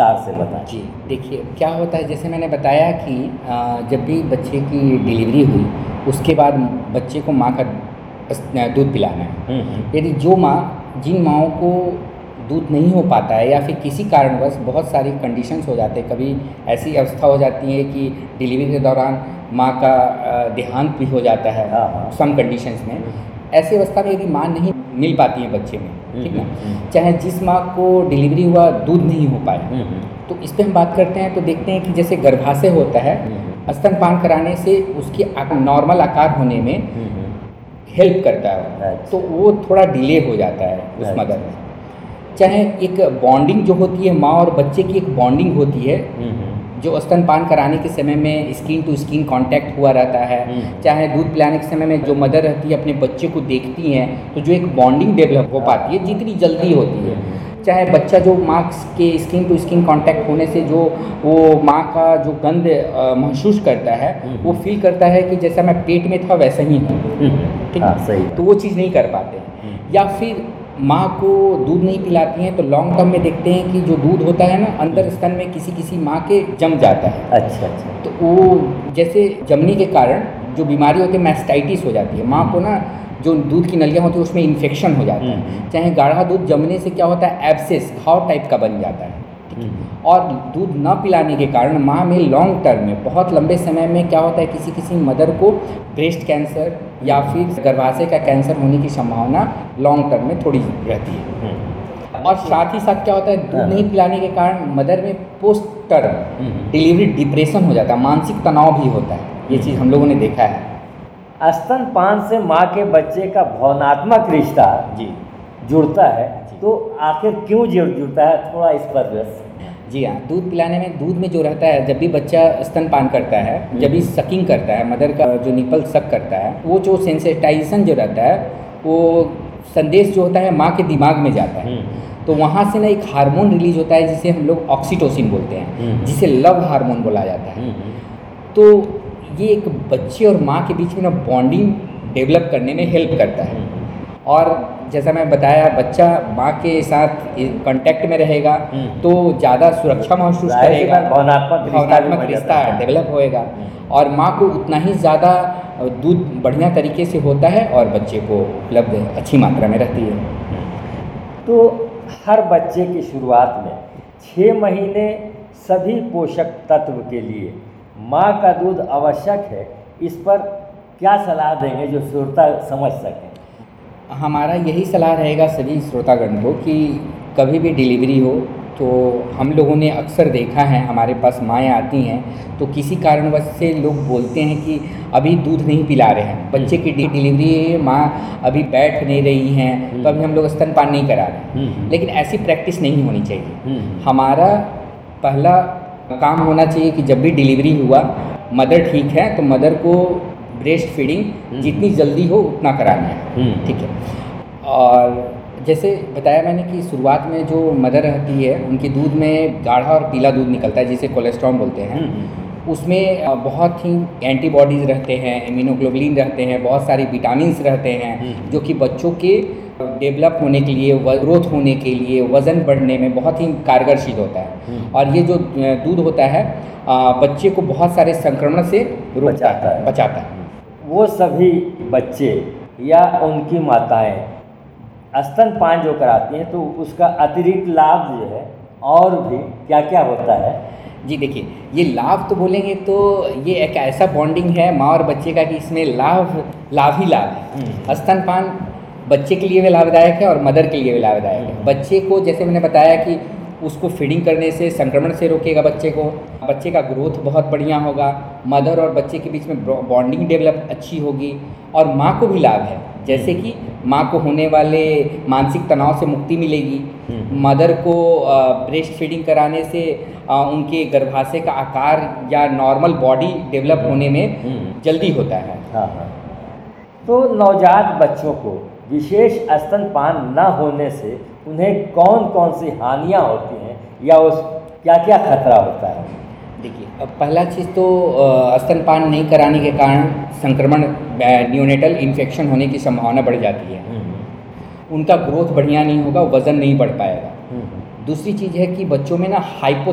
विस्तार से बताएं। जी देखिए, क्या होता है, जैसे मैंने बताया कि जब भी बच्चे की डिलीवरी हुई उसके बाद बच्चे को माँ का दूध पिलाना है। यदि जिन माँओं को दूध नहीं हो पाता है या फिर किसी कारणवश बहुत सारी कंडीशंस हो जाते हैं, कभी ऐसी अवस्था हो जाती है कि डिलीवरी के दौरान माँ का देहांत भी हो जाता है सम कंडीशंस में। ऐसी अवस्था में यदि माँ नहीं मिल पाती है बच्चे में, ठीक ना, चाहे जिस माँ को डिलीवरी हुआ दूध नहीं हो पाए, तो इस पे हम बात करते हैं तो देखते हैं कि जैसे गर्भाशय होता है, स्तनपान कराने से उसकी नॉर्मल आकार होने में हेल्प करता है, तो वो थोड़ा डिले हो जाता है उस मदर में। चाहे एक बॉन्डिंग जो होती है माँ और बच्चे की, एक बॉन्डिंग होती है जो स्तनपान कराने के समय में स्किन टू स्किन कांटेक्ट हुआ रहता है, चाहे दूध पिलाने के समय में जो मदर रहती है अपने बच्चे को देखती हैं, तो जो एक बॉन्डिंग डेवलप हो पाती है जितनी जल्दी होती है, चाहे बच्चा जो माँ के स्किन टू स्किन कांटेक्ट होने से जो वो माँ का जो गंध महसूस करता है, वो फील करता है कि जैसा मैं पेट में था वैसा ही हूँ, ठीक है, सही। तो वो चीज़ नहीं कर पाते हैं। या फिर माँ को दूध नहीं पिलाती हैं तो लॉन्ग टर्म में देखते हैं कि जो दूध होता है ना अंदर स्तन में किसी माँ के जम जाता है। अच्छा। तो वो जैसे जमने के कारण जो बीमारी होती है मैस्टाइटिस हो जाती है, माँ को ना जो दूध की नलियाँ होती है उसमें इन्फेक्शन हो जाता है। चाहे गाढ़ा दूध जमने से क्या होता है, एब्सेस घाव टाइप का बन जाता है, ठीक है। और दूध न पिलाने के कारण माँ में लॉन्ग टर्म में बहुत लंबे समय में क्या होता है, किसी मदर को ब्रेस्ट कैंसर या फिर गर्भाशय का कैंसर होने की संभावना लॉन्ग टर्म में थोड़ी रहती है। और साथ ही साथ क्या होता है, दूध नहीं पिलाने के कारण मदर में पोस्ट टर्म डिलीवरी डिप्रेशन हो जाता है, मानसिक तनाव भी होता है। ये चीज़ हम लोगों ने देखा है। स्तनपान से माँ के बच्चे का भावनात्मक रिश्ता जुड़ता है, तो आखिर क्यों जुड़ता है, थोड़ा इस पर बस। जी हाँ, दूध पिलाने में दूध में जो रहता है, जब भी बच्चा स्तनपान करता है, जब भी सकिंग करता है, मदर का जो निपल सक करता है, वो जो सेंसिटाइजेशन जो रहता है, वो संदेश जो होता है माँ के दिमाग में जाता है। तो वहाँ से ना एक हार्मोन रिलीज होता है जिसे हम लोग ऑक्सीटोसिन बोलते हैं, जिसे लव हार्मोन बोला जाता है। तो ये एक बच्चे और माँ के बीच में ना बॉन्डिंग डेवलप करने में हेल्प करता है। और जैसा मैं बताया, बच्चा माँ के साथ कांटेक्ट में रहेगा तो ज़्यादा सुरक्षा महसूस करेगा, भावनात्मक रिश्ता डेवलप होएगा, और माँ को उतना ही ज़्यादा दूध बढ़िया तरीके से होता है और बच्चे को उपलब्ध अच्छी मात्रा में रहती है। तो हर बच्चे की शुरुआत में 6 महीने सभी पोषक तत्व के लिए माँ का दूध आवश्यक है, इस पर क्या सलाह देंगे जो श्रोता समझ सकें? हमारा यही सलाह रहेगा सभी श्रोतागण को कि कभी भी डिलीवरी हो तो हम लोगों ने अक्सर देखा है, हमारे पास माएँ आती हैं तो किसी कारणवश से लोग बोलते हैं कि अभी दूध नहीं पिला रहे हैं, बच्चे की डिलीवरी है, माँ अभी बैठ नहीं रही हैं, तो अभी हम लोग स्तनपान नहीं करा रहे हैं। लेकिन ऐसी प्रैक्टिस नहीं होनी चाहिए। हमारा पहला काम होना चाहिए कि जब भी डिलीवरी हुआ, मदर ठीक है तो मदर को ब्रेस्ट फीडिंग जितनी जल्दी हो उतना कराना है, ठीक है। और जैसे बताया मैंने कि शुरुआत में जो मदर रहती है उनके दूध में गाढ़ा और पीला दूध निकलता है जिसे कोलेस्ट्रॉल बोलते हैं। उसमें बहुत ही एंटीबॉडीज़ रहते हैं, इम्यूनोग्लोबुलिन रहते हैं, बहुत सारी विटामिन्स रहते हैं जो कि बच्चों के डेवलप होने के लिए, ग्रोथ होने के लिए, वज़न बढ़ने में बहुत ही कारगर सिद्ध होता है। और ये जो दूध होता है बच्चे को बहुत सारे संक्रमण से बचाता है। वो सभी बच्चे या उनकी माताएं स्तनपान जो कराती हैं तो उसका अतिरिक्त लाभ जो है और भी क्या क्या होता है? जी देखिए, ये लाभ तो बोलेंगे तो ये एक ऐसा बॉन्डिंग है माँ और बच्चे का कि इसमें लाभ ही लाभ है। स्तनपान बच्चे के लिए भी लाभदायक है और मदर के लिए भी लाभदायक है। बच्चे को जैसे मैंने बताया कि उसको फीडिंग करने से संक्रमण से रोकेगा बच्चे का ग्रोथ बहुत बढ़िया होगा, मदर और बच्चे के बीच में बॉन्डिंग डेवलप अच्छी होगी, और माँ को भी लाभ है, जैसे कि माँ को होने वाले मानसिक तनाव से मुक्ति मिलेगी। मदर को ब्रेस्ट फीडिंग कराने से उनके गर्भाशय का आकार या नॉर्मल बॉडी डेवलप होने में जल्दी होता है। तो नवजात बच्चों को विशेष स्तनपान न होने से उन्हें कौन कौन सी हानियाँ होती हैं या क्या क्या खतरा होता है? देखिए, अब पहला चीज़ तो स्तनपान नहीं कराने के कारण संक्रमण, न्यूनेटल इन्फेक्शन होने की संभावना बढ़ जाती है। उनका ग्रोथ बढ़िया नहीं होगा, वज़न नहीं बढ़ पाएगा। दूसरी चीज़ है कि बच्चों में ना